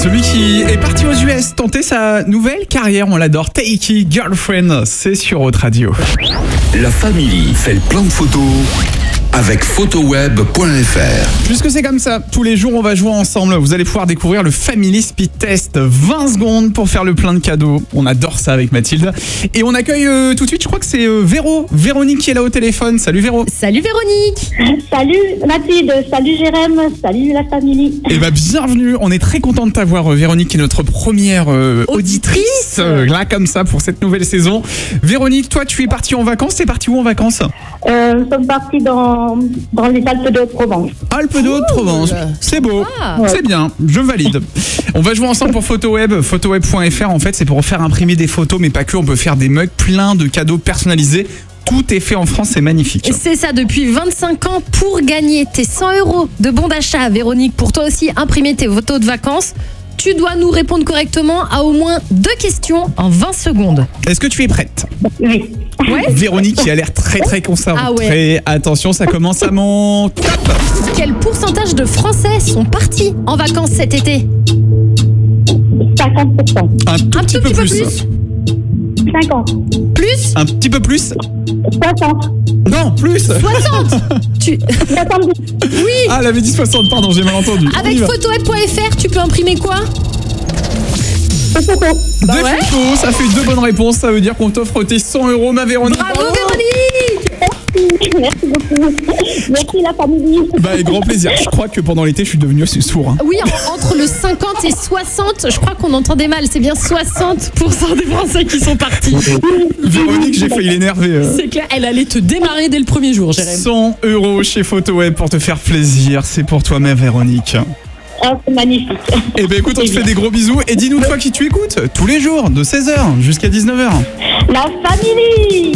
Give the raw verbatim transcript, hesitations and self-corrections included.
Celui qui est parti aux U S tenter sa nouvelle carrière, on l'adore. Taiki Girlfriend, c'est sur Haute Radio. La famille fait le plein de photos avec photoweb point f r. Puisque c'est comme ça, tous les jours on va jouer ensemble. Vous allez pouvoir découvrir le Family Speed Test. vingt secondes pour faire le plein de cadeaux. On adore ça avec Mathilde. Et on accueille euh, tout de suite, je crois que c'est euh, Véro. Véronique qui est là au téléphone. Salut Véro. Salut Véronique. Salut Mathilde, salut Jérém, salut la famille. Eh ben bienvenue, on est très content de t'avoir euh, Véronique qui est notre première euh, auditrice, Auditrice. euh, là comme ça pour cette nouvelle saison. Véronique, toi tu es partie en vacances, t'es partie où en vacances? Euh, nous sommes partis dans, dans les Alpes de Provence. Alpes de Haute-Provence, c'est beau, Ah. c'est bien, je valide. On va jouer ensemble pour Photoweb, photoweb point f r. En fait c'est pour faire imprimer des photos mais pas que, on peut faire des mugs plein de cadeaux personnalisés. Tout est fait en France, c'est magnifique. Et c'est ça depuis vingt-cinq ans pour gagner tes cent euros de bon d'achat. Véronique, pour toi aussi imprimer tes photos de vacances, tu dois nous répondre correctement à au moins deux questions en vingt secondes. Est-ce que tu es prête? Oui. Ouais. Véronique qui a l'air très très concentrée. Ah ouais. Attention, ça commence à mon top. Quel pourcentage de Français sont partis en vacances cet été? cinquante pour cent. Un tout Un petit tout peu petit peu plus. plus. cinquante. Plus Un petit peu plus. soixante. Non, plus. soixante. Tu... soixante-dix. Oui. Ah, elle avait dit soixante, pardon, j'ai mal entendu. On y Avec va. photoweb point f r, tu peux imprimer quoi? Des photos. Bah Deux ouais. photos, ça fait deux bonnes réponses, ça veut dire qu'on t'offre tes cent euros, ma Véronique. Bravo Véronique. Merci beaucoup. Merci la famille. Bah, avec grand plaisir. Je crois que pendant l'été, je suis devenu assez sourd. hein. Oui, en- entre le cinquante et soixante, je crois qu'on entendait mal. C'est bien soixante pour cent des Français qui sont partis. Véronique, j'ai failli l'énerver. euh. C'est clair, elle allait te démarrer dès le premier jour, Jérém. cent euros chez Photoweb pour te faire plaisir. C'est pour toi, ma Véronique. Ah, c'est magnifique. Eh ben écoute, on te fait des gros bisous. Et dis-nous, toi qui tu écoutes, tous les jours, de seize heures jusqu'à dix-neuf heures. La famille.